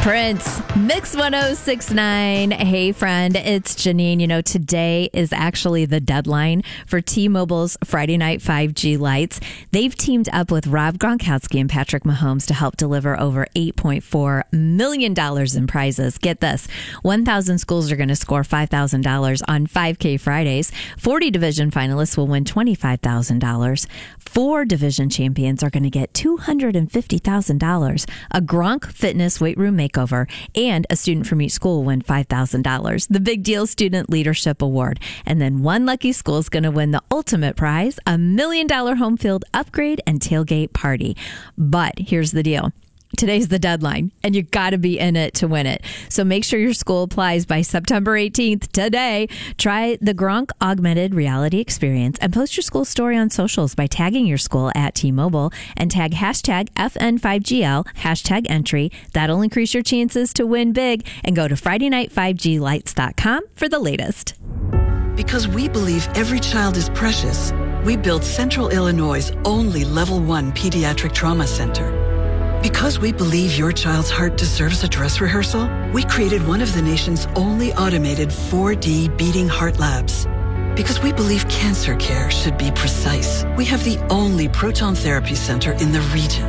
Prince, Mix 1069. Hey, friend, it's Janine. You know, today is actually the deadline for T-Mobile's Friday Night 5G lights. They've teamed up with Rob Gronkowski and Patrick Mahomes to help deliver over $8.4 million in prizes. Get this, 1,000 schools are going to score $5,000 on 5K Fridays. 40 division finalists will win $25,000. 4 division champions are going to get $250,000. A Gronk Fitness weight room makeover, and a student from each school will win $5,000. The Big Deal Student Leadership Award. And then one lucky school is going to win the ultimate prize, a $1 million home field upgrade and tailgate party. But here's the deal. Today's the deadline, and you got to be in it to win it. So make sure your school applies by September 18th today. Try the Gronk Augmented Reality Experience and post your school story on socials by tagging your school at T-Mobile and tag hashtag FN5GL, hashtag entry. That'll increase your chances to win big. And go to FridayNight5Glights.com for the latest. Because we believe every child is precious, we built Central Illinois' only Level 1 Pediatric Trauma Center. Because we believe your child's heart deserves a dress rehearsal, we created one of the nation's only automated 4D beating heart labs. Because we believe cancer care should be precise, we have the only proton therapy center in the region.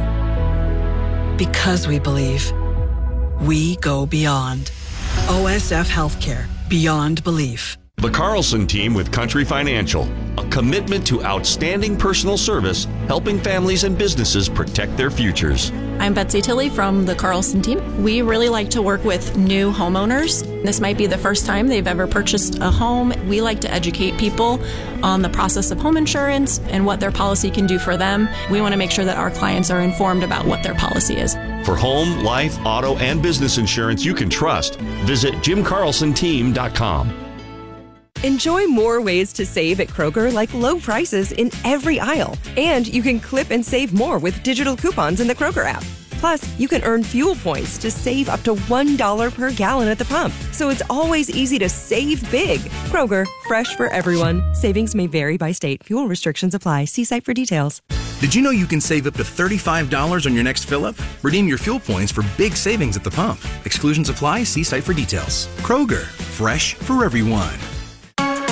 Because we believe, we go beyond. OSF Healthcare, beyond belief. The Carlson Team with Country Financial, a commitment to outstanding personal service, helping families and businesses protect their futures. I'm Betsy Tilley from the Carlson Team. We really like to work with new homeowners. This might be the first time they've ever purchased a home. We like to educate people on the process of home insurance and what their policy can do for them. We want to make sure that our clients are informed about what their policy is. For home, life, auto, and business insurance you can trust, visit JimCarlsonTeam.com. Enjoy more ways to save at Kroger, like low prices in every aisle. And you can clip and save more with digital coupons in the Kroger app. Plus, you can earn fuel points to save up to $1 per gallon at the pump. So it's always easy to save big. Kroger, fresh for everyone. Savings may vary by state. Fuel restrictions apply. See site for details. Did you know you can save up to $35 on your next fill-up? Redeem your fuel points for big savings at the pump. Exclusions apply. See site for details. Kroger, fresh for everyone.